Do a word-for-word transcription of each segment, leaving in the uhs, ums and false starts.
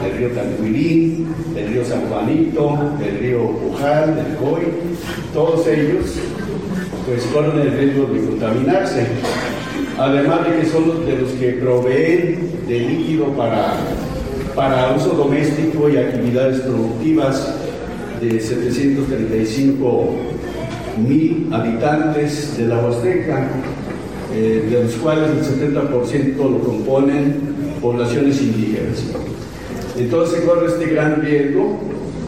el río Tancuilín, el río San Juanito, el río Pujal, el Coy, todos ellos pues corren el riesgo de contaminarse, además de que son los de los que proveen de líquido para, para uso doméstico y actividades productivas de setecientos treinta y cinco mil habitantes de la Huasteca, eh, de los cuales el setenta por ciento lo componen poblaciones indígenas. Entonces se corre este gran riesgo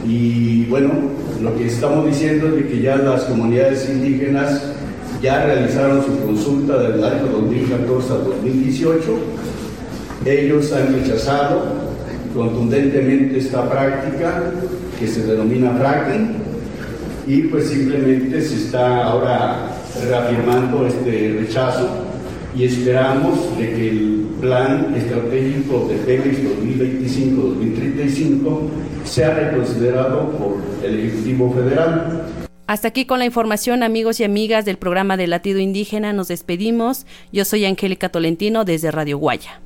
y bueno, lo que estamos diciendo es de que ya las comunidades indígenas ya realizaron su consulta del año dos mil catorce al dos mil dieciocho. Ellos han rechazado contundentemente esta práctica que se denomina fracking y pues simplemente se está ahora reafirmando este rechazo y esperamos de que el plan estratégico de Pemex dos mil veinticinco a dos mil treinta y cinco sea reconsiderado por el Ejecutivo Federal. Hasta aquí con la información, amigos y amigas del programa de Latido Indígena. Nos despedimos. Yo soy Angélica Tolentino desde Radio Guaya.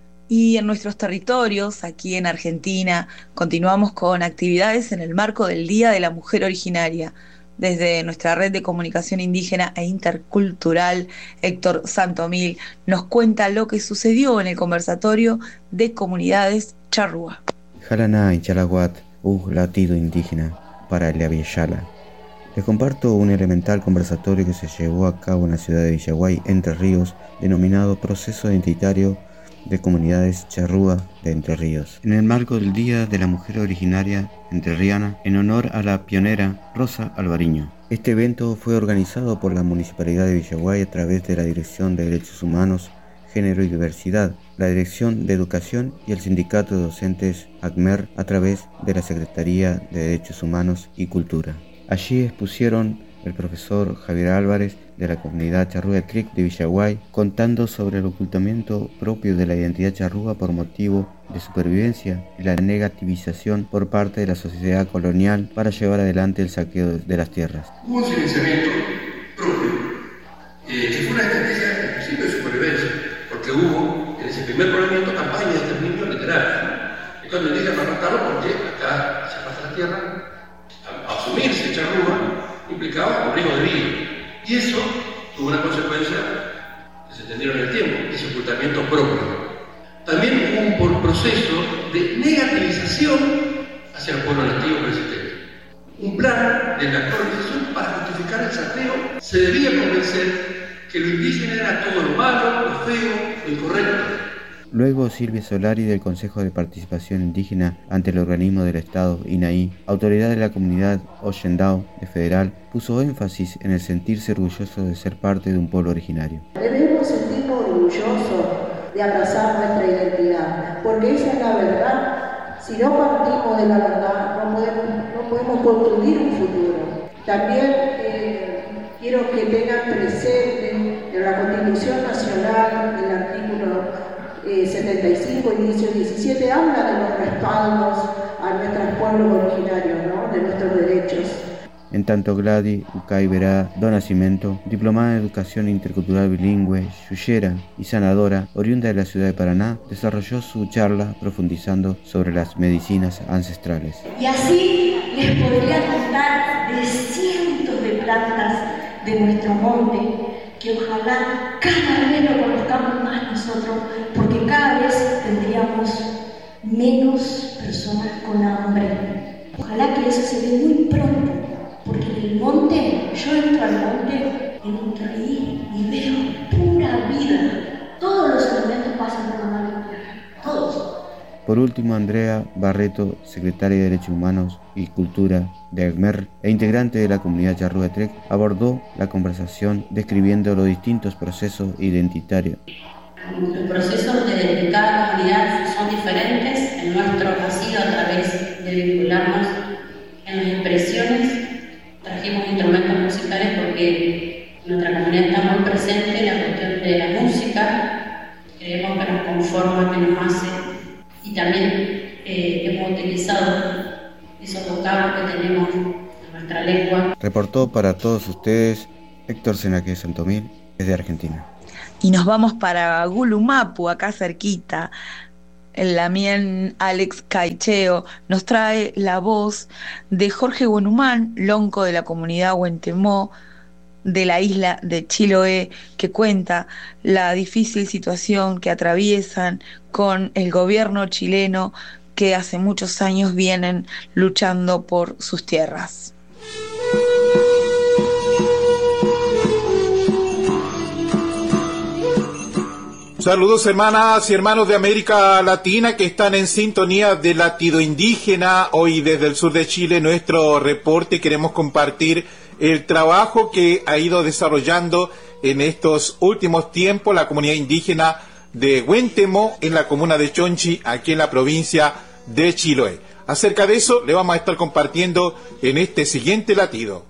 Y en nuestros territorios, aquí en Argentina, continuamos con actividades en el marco del Día de la Mujer Originaria. Desde nuestra red de comunicación indígena e intercultural, Héctor Santomil nos cuenta lo que sucedió en el conversatorio de comunidades charrúa. Jalaná y Chalaguat, uh, latido indígena, para el Aviala. Les comparto un elemental conversatorio que se llevó a cabo en la ciudad de Villaguay, Entre Ríos, denominado Proceso Identitario de Comunidades Charrúa de Entre Ríos, en el marco del Día de la Mujer Originaria Entrerriana, en honor a la pionera Rosa Alvariño. Este evento fue organizado por la Municipalidad de Villaguay a través de la Dirección de Derechos Humanos, Género y Diversidad, la Dirección de Educación y el Sindicato de Docentes ACMER a través de la Secretaría de Derechos Humanos y Cultura. Allí expusieron el profesor Javier Álvarez de la comunidad charrúa de Tric de Villaguay, contando sobre el ocultamiento propio de la identidad charrúa por motivo de supervivencia y la negativización por parte de la sociedad colonial para llevar adelante el saqueo de las tierras. Hubo un silenciamiento propio, eh, que fue una estrategia en principio de supervivencia, porque hubo en ese primer movimiento campaña de exterminio literal. Entonces me dije para matarlo porque acá se pasa la tierra, a, a asumirse charrúa implicaba un riesgo de vida. Y eso tuvo una consecuencia que se entendió en el tiempo, ese ocultamiento propio. También hubo un proceso de negativización hacia el pueblo nativo resistente. Un plan de la colonización para justificar el saqueo se debía convencer que lo indígena era todo lo malo, lo feo, lo incorrecto. Luego Silvia Solari del Consejo de Participación Indígena ante el organismo del Estado, I N A I, autoridad de la comunidad Ollendao de Federal, puso énfasis en el sentirse orgulloso de ser parte de un pueblo originario. Debemos sentirnos orgullosos de abrazar nuestra identidad, porque esa es la verdad. Si no partimos de la verdad, no podemos, no podemos construir un futuro. También eh, quiero que tengan presente en la Constitución Nacional, el artículo Eh, setenta y cinco, inicio diecisiete, habla de los respaldos a nuestros pueblos originarios, ¿no? De nuestros derechos. En tanto, Gladys Ucay Verá Do Nascimento, diplomada en Educación Intercultural Bilingüe, yuyera y sanadora, oriunda de la ciudad de Paraná, desarrolló su charla profundizando sobre las medicinas ancestrales. Y así les podría contar de cientos de plantas de nuestro monte, que ojalá cada vez lo conozcamos más nosotros, porque cada vez tendríamos menos personas con hambre. Ojalá que eso se dé muy pronto, porque en el monte, yo entro al monte en un traí y veo pura vida. Todos los elementos pasan por la mano de tierra, todos. Por último, Andrea Barreto, secretaria de Derechos Humanos y Cultura de ACMER e integrante de la comunidad charrúa de Trek, abordó la conversación describiendo los distintos procesos identitarios. Los procesos de cada comunidad son diferentes. El nuestro ha sido a través de vincularnos en las expresiones. Trajimos instrumentos musicales porque nuestra comunidad está muy presente en la cuestión de la música. Creemos que nos conforma, que nos hace. Y también eh, hemos utilizado esos vocablos que tenemos en nuestra lengua. Reportó para todos ustedes Héctor Senaque Santomil desde Argentina. Y nos vamos para Gulumapu, acá cerquita. el Lamien Alex Caicheo, nos trae la voz de Jorge Huenumán, lonco de la comunidad Huentemó de la isla de Chiloé, que cuenta la difícil situación que atraviesan con el gobierno chileno, que hace muchos años vienen luchando por sus tierras. Saludos hermanas y hermanos de América Latina que están en sintonía de Latido Indígena. Hoy desde el sur de Chile nuestro reporte queremos compartir el trabajo que ha ido desarrollando en estos últimos tiempos la comunidad indígena de Huentemó en la comuna de Chonchi, aquí en la provincia de Chiloé. Acerca de eso le vamos a estar compartiendo en este siguiente latido.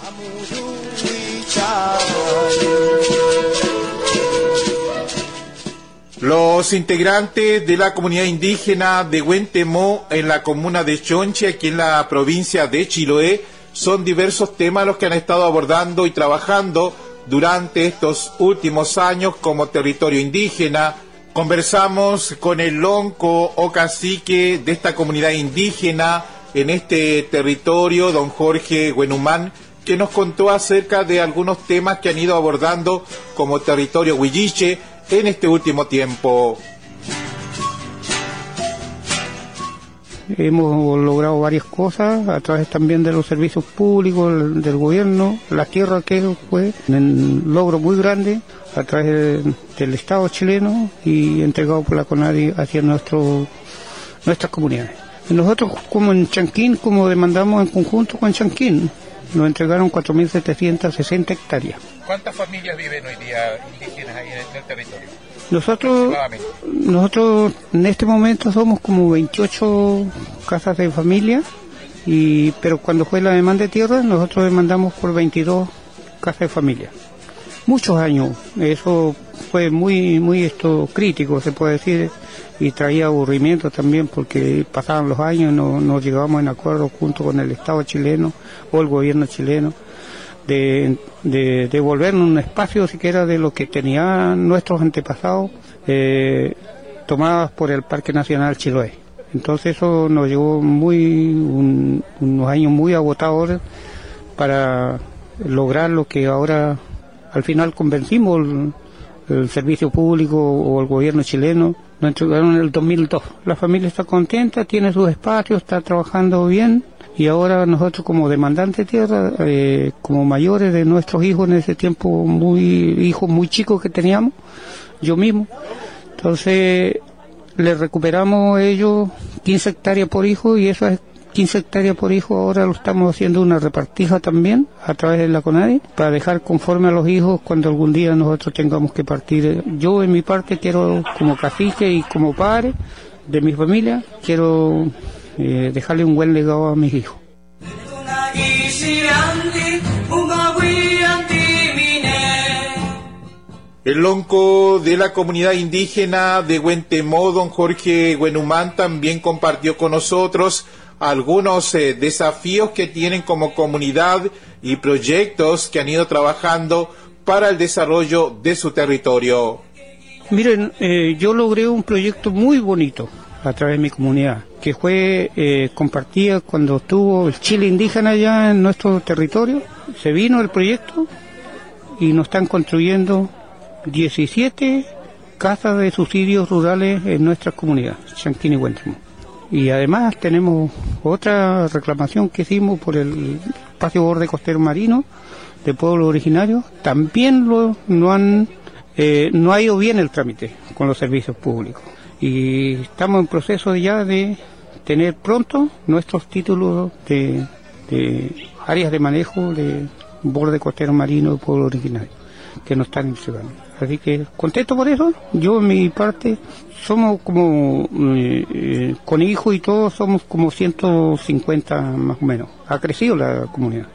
Los integrantes de la comunidad indígena de Huentemó en la comuna de Chonchi, aquí en la provincia de Chiloé, son diversos temas los que han estado abordando y trabajando durante estos últimos años como territorio indígena. Conversamos con el lonco o cacique de esta comunidad indígena en este territorio, don Jorge Huenumán, que nos contó acerca de algunos temas que han ido abordando como territorio huilliche en este último tiempo. Hemos logrado varias cosas a través también de los servicios públicos, del gobierno, la tierra, que fue un logro muy grande a través de, del Estado chileno y entregado por la CONADI hacia nuestro, nuestras comunidades. Nosotros como en Chanquín, como demandamos en conjunto con Chanquín, nos entregaron cuatro mil setecientas sesenta hectáreas. ¿Cuántas familias viven hoy día indígenas ahí en el, en el territorio? Nosotros, nosotros en este momento somos como veintiocho casas de familia, y pero cuando fue la demanda de tierra, nosotros demandamos por veintidós casas de familia. Muchos años, eso fue muy muy esto crítico, se puede decir, y traía aburrimiento también porque pasaban los años y no, no llegábamos en acuerdo junto con el Estado chileno o el gobierno chileno de, de devolvernos un espacio siquiera de lo que tenían nuestros antepasados eh, tomadas por el Parque Nacional Chiloé. Entonces eso nos llevó muy un, unos años muy agotadores para lograr lo que ahora al final convencimos el, el servicio público o el gobierno chileno. Nos entregaron en el dos mil dos. La familia está contenta, tiene sus espacios, está trabajando bien. Y ahora nosotros como demandantes de tierra, eh, como mayores de nuestros hijos en ese tiempo, muy hijos muy chicos que teníamos, yo mismo, entonces les recuperamos ellos quince hectáreas por hijo, y esas quince hectáreas por hijo ahora lo estamos haciendo una repartija también a través de la CONADI para dejar conforme a los hijos cuando algún día nosotros tengamos que partir. Yo en mi parte quiero, como cacique y como padre de mi familia, quiero Eh, dejarle un buen legado a mis hijos. El lonco de la comunidad indígena de Huentemó, don Jorge Huenumán, también compartió con nosotros algunos eh, desafíos que tienen como comunidad y proyectos que han ido trabajando para el desarrollo de su territorio. Miren, eh, yo logré un proyecto muy bonito a través de mi comunidad, que fue eh, compartida cuando estuvo el Chile indígena allá en nuestro territorio. Se vino el proyecto y nos están construyendo diecisiete casas de subsidios rurales en nuestra comunidad, Chanquín y Huentemó. Y además tenemos otra reclamación que hicimos por el espacio borde costero marino de pueblos originarios. También lo, no, han, eh, no ha ido bien el trámite con los servicios públicos. Y estamos en proceso ya de tener pronto nuestros títulos de, de áreas de manejo de borde costero marino de pueblo originario que nos están entregando. Así que contento por eso. Yo en mi parte somos como eh, eh, con hijos y todo somos como ciento cincuenta más o menos. Ha crecido la comunidad.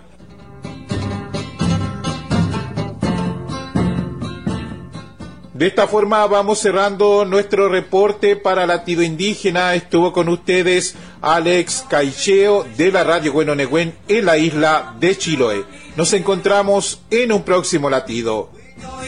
De esta forma vamos cerrando nuestro reporte para Latido Indígena. Estuvo con ustedes Alex Caicheo de la Radio Huenonegüen en la isla de Chiloé. Nos encontramos en un próximo latido.